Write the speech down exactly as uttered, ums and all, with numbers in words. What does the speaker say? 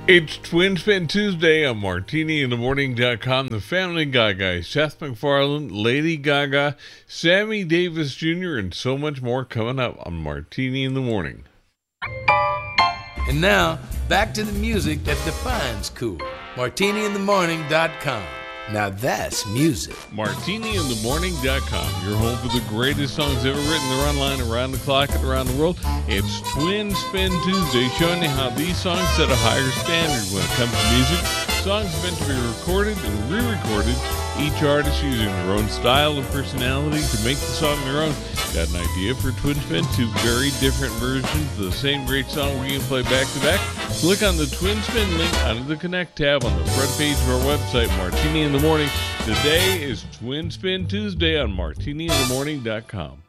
It's Twin Spin Tuesday on Martini In The Morning dot com. The Family Guy Guy, Seth MacFarlane, Lady Gaga, Sammy Davis Junior, and so much more coming up on Martini in the Morning. And now, back to the music that defines cool. Martini In The Morning dot com. Now that's music. Martini In The Morning dot com, your home for the greatest songs ever written. They're online around the clock and around the world. It's Twin Spin Tuesday, showing you how these songs set a higher standard when it comes to music. Songs meant to be recorded and re-recorded, each artist using their own style and personality to make the song their own. Got an idea for Twin Spin? Two very different versions of the same great song we can play back to back? Click on the Twin Spin link under the Connect tab on the front page of our website, Martini in the Morning. Today is Twin Spin Tuesday on Martini In The Morning dot com.